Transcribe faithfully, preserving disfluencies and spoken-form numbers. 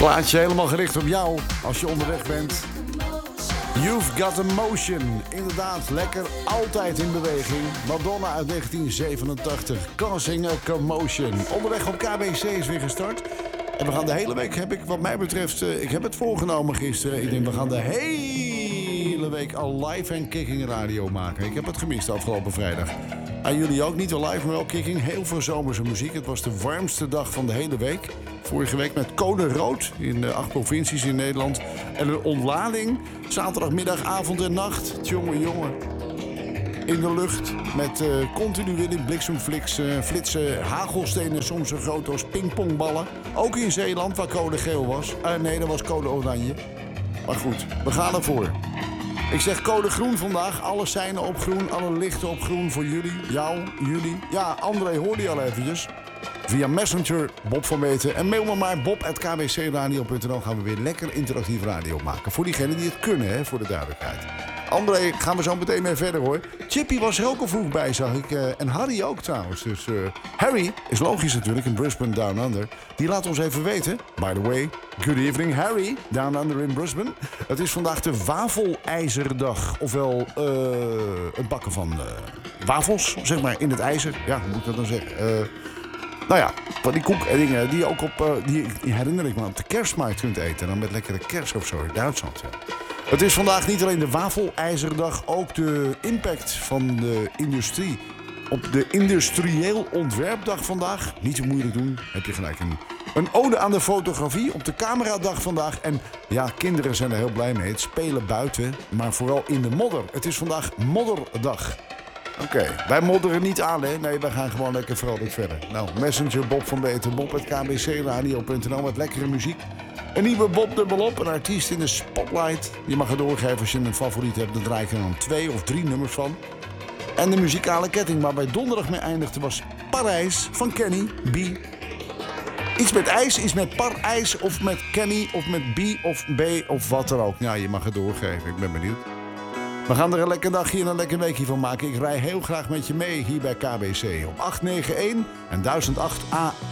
Plaatje helemaal gericht op jou als je onderweg bent. You've Got Emotion. Inderdaad, lekker, altijd in beweging. Madonna uit negentien zevenentachtig. Causing a Commotion. Onderweg op K B C is weer gestart. En we gaan de hele week, heb ik wat mij betreft... Uh, ik heb het voorgenomen gisteren. Ik denk, we gaan de hele week al live en kicking radio maken. Ik heb het gemist afgelopen vrijdag. En jullie ook, niet wel live, maar wel kicking. Heel veel zomerse muziek. Het was de warmste dag van de hele week. Vorige week met code rood in de acht provincies in Nederland. En een ontlading, zaterdagmiddag, avond en nacht. Tjonge, jongen. In de lucht met uh, continu weer in bliksemflitsen, uh, flitsen, hagelstenen, soms zo groot als pingpongballen. Ook in Zeeland, waar code geel was. Uh, nee, dat was code oranje. Maar goed, we gaan ervoor. Ik zeg code groen vandaag. Alle seinen op groen, alle lichten op groen voor jullie. Jou, jullie. Ja, André hoorde je al eventjes. Via Messenger, Bob van Meten. En mail me maar, bob at k b c radio punt n l gaan we weer lekker interactief radio maken. Voor diegenen die het kunnen, hè, voor de duidelijkheid. André, gaan we zo meteen mee verder, hoor. Chippy was er ook al vroeg bij, zag ik. Uh, en Harry ook trouwens. Dus uh, Harry is logisch natuurlijk, in Brisbane Down Under. Die laat ons even weten. By the way, good evening Harry, Down Under in Brisbane. Het is vandaag de wafelijzerdag. Ofwel uh, het bakken van uh, wafels, zeg maar, in het ijzer. Ja, hoe moet ik dat dan zeggen? Uh, Nou ja, van die koek en dingen die je ook op, uh, die, die herinner ik me, op de kerstmarkt kunt eten. Dan met lekkere kers of zo in Duitsland. Ja. Het is vandaag niet alleen de wafelijzerdag, ook de impact van de industrie. Op de industrieel ontwerpdag vandaag, niet zo moeilijk doen, heb je gelijk een, een ode aan de fotografie op de cameradag vandaag. En ja, kinderen zijn er heel blij mee. Het spelen buiten, maar vooral in de modder. Het is vandaag modderdag. Oké, okay. Wij modderen niet aan, hè? Nee, wij gaan gewoon lekker vrolijk verder. Nou, Messenger, Bob van Beter, Bob at k b c radio punt n l met lekkere muziek. Een nieuwe Bob dubbelop, een artiest in de spotlight. Je mag het doorgeven als je een favoriet hebt. Dan draai ik er dan twee of drie nummers van. En de muzikale ketting waar bij donderdag mee eindigde was Parijs van Kenny B. Iets met ijs, iets met Parijs of met Kenny of met B of B of wat er ook. Ja, je mag het doorgeven, ik ben benieuwd. We gaan er een lekker dagje en een lekker weekje van maken. Ik rij heel graag met je mee hier bij K B C op acht negen een en duizend acht A